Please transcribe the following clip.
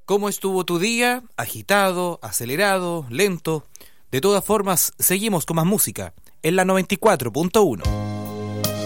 ¿Cómo estuvo tu día? ¿Agitado, acelerado, lento? De todas formas, seguimos con más música en la 94.1.